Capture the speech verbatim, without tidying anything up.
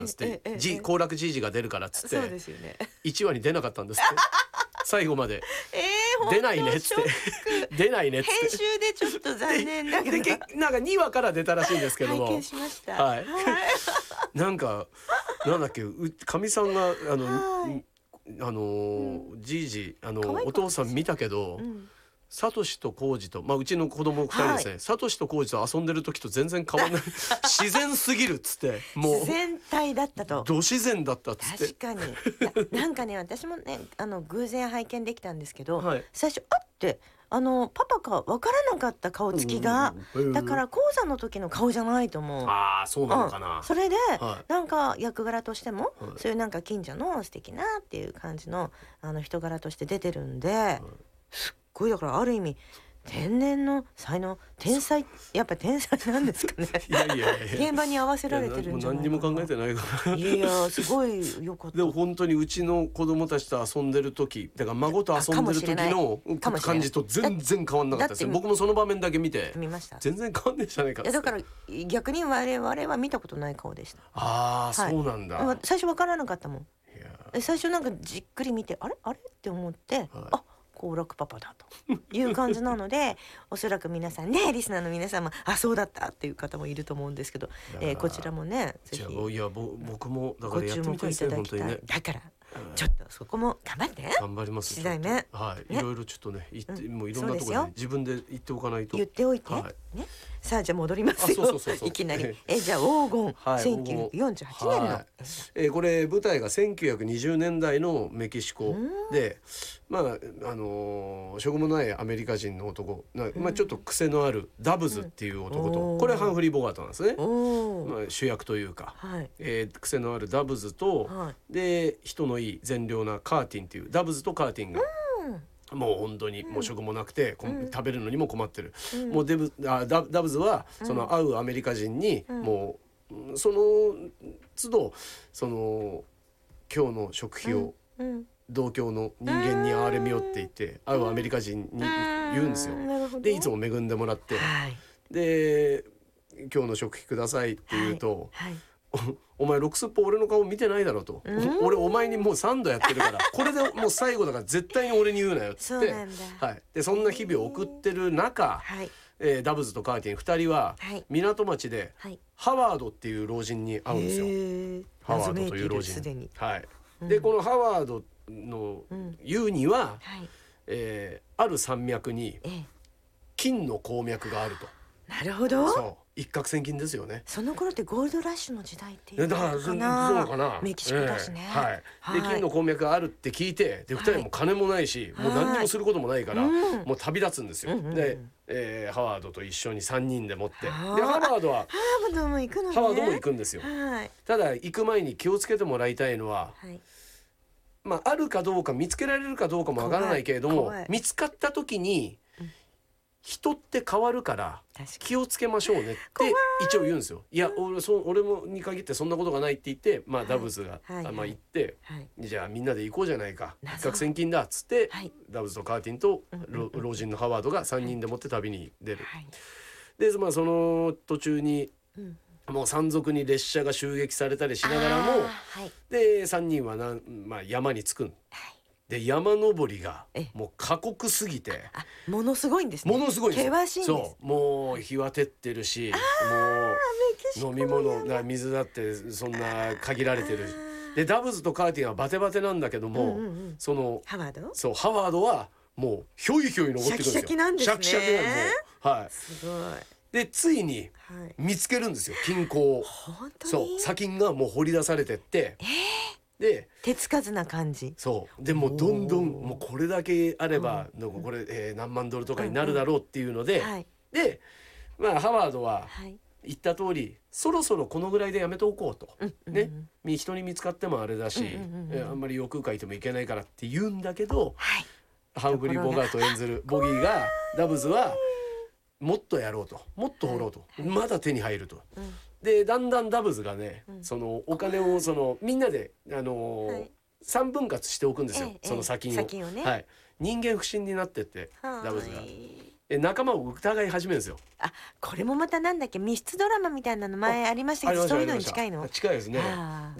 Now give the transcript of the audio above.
つって、G、行楽 G 字が出るからっつってそうですよね。 いちわに出なかったんですって最後まで、 えー、 出ないねっつって出ないねっつって編集でちょっと残念だけどででなんかにわから出たらしいんですけども、 拝見しました。 はい、なんかなんだっけ、かみさんがあの、はい、あの、うん、じいじあのお父さん見たけど、うん、サトシとコウジと、まあ、うちの子供ふたりですね、はい、サトシとコウジと遊んでる時と全然変わんない自然すぎるっつって、もう自然体だったと、 ど自然だったっつって。 確かになんかね私もねあの偶然拝見できたんですけど、はい、最初あってあのパパか分からなかった顔つきが、だから講座の時の顔じゃないと思う。 ああそうなのかな、 うん、それで、はい、なんか役柄としても、はい、そういうなんか近所の素敵なっていう感じのあの人柄として出てるんで、はい、すっごいだからある意味天然の才能、天才、やっぱ天才なんですかねいやいやいや現場に合わせられてるんじゃないかな。 何にも考えてないからいやすごいよかった。 でも本当にうちの子供たちと遊んでる時だから孫と遊んでる時の感じと全然変わんなかったですね。僕もその場面だけ見て見ました。 全然変わんねえじゃないかっつって。 いやだから逆に我々は見たことない顔でした。 ああ、はい、そうなんだ。 最初分からなかったもん。いや最初なんかじっくり見てあれあれって思って、はい、あ好楽パパだという感じなのでおそらく皆さんねリスナーの皆さんもあそうだったっていう方もいると思うんですけど、えー、こちらもねぜひいや僕もだからやってみたいですね本当にね。 だからちょっとそこも頑張って頑張ります。 次第目はい、ね、いろいろちょっとね言って、うん、もういろんなところで、ね、自分で言っておかないと言っておいて、はい、ね。さあじゃあ戻りますよ。そうそうそうそういきなりえじゃあ黄金、はい、せんきゅうひゃくよんじゅうはちねんの、はい、 えー、これ舞台がせんきゅうひゃくにじゅうねんだいのメキシコで、まああのー、しょうもないアメリカ人の男な、まあ、ちょっと癖のあるダブズっていう男と、うん、これハンフリー・ボガートなんですね、まあ、主役というか、はい、えー、癖のあるダブズと、はい、で人のいい善良なカーティンっていうダブズとカーティンが、うん、もう本当にもう職もなくて、うん、食べるのにも困ってる、うん、もうデブあ ダ, ダブズはその会うアメリカ人に、うん、もうその都度その今日の食費を同郷の人間に憐れみよって言って会うアメリカ人に言うんですよ。でいつも恵んでもらって、はい、で今日の食費くださいって言うと、はいはいお前ろくすっぽ俺の顔見てないだろうと、俺お前にもうさんどやってるからこれでもう最後だから絶対に俺に言うなよっつって、はい、でそんな日々を送ってる中、はいえー、ダブズとカーティンふたりは港町でハワードっていう老人に会うんですよ、はい、ハワードという老人、はい、でこのハワードの言うには、うんはいえー、ある山脈に金の鉱脈があると。 なるほど。 そう一攫千金ですよね。 その頃ってゴールドラッシュの時代っていうのかな。そうかな。 メキシコだしね、 えー、はい。はい、で金の鉱脈があるって聞いてでふたりも金もないし、はい、もう何にもすることもないから、はい、もう旅立つんですよ、うん、で、えー、ハワードと一緒にさんにんでもってでハワードはハワードも行くのね。 ハワードも行くんですよ、はい、ただ行く前に気をつけてもらいたいのは、はいまあ、あるかどうか見つけられるかどうかもわからないけれども見つかった時に人って変わるから気をつけましょうねって一応言うんですよ。いや 俺, そ俺もに限ってそんなことがないって言って、まあ、ダブズが、はいはいまあ、言って、はい、じゃあみんなで行こうじゃないか一攫千金だっつって、はい、ダブズとカーティンと、うんうん、老人のハワードがさんにんでもって旅に出る、はい、で、まあ、その途中に、うんもう山賊に列車が襲撃されたりしながらも、はい、でさんにんはな、まあ、山に着くん、はいで山登りがもう過酷すぎてあものすごいんですね。 ものすごいんです。 険しいんです。 そうもう日は照ってるしもう飲み物だ水だってそんな限られてるでダブズとカーティンはバテバテなんだけども、うんうんうん、そのハワードそうハワードはもうひょいひょい登ってくるんですよ。 シャキシャキなんですね。 シャキシャキなんですよ。はい。 すごい。 でついに見つけるんですよ金鉱を。 本当にそう砂金がもう掘り出されてって、えーで手つかずな感じ。 そうでもうどんどんもうこれだけあればこれ、えー、何万ドルとかになるだろうっていうので、うんうんはい、でまあハワードは言った通り、はい、そろそろこのぐらいでやめておこうと、うんうんうんね、人に見つかってもあれだし、うんうんうん、あんまり欲をかいてもいけないからって言うんだけど、はい、ハンフリー・ボガート演ずるボギーがダブズはもっとやろうともっと掘ろうと、はい、まだ手に入ると。うんでだんだんダブズがね、うん、そのお金をそのみんなで、あのーはい、さんぶん割しておくんですよ、ええ、その砂金を、砂金をね、はい、人間不信になってってダブズがえ仲間を疑い始めるんですよ。 あ、これもまたなんだっけ、密室ドラマみたいなの前ありましたけど、そういうのに近いの？ 近いですね。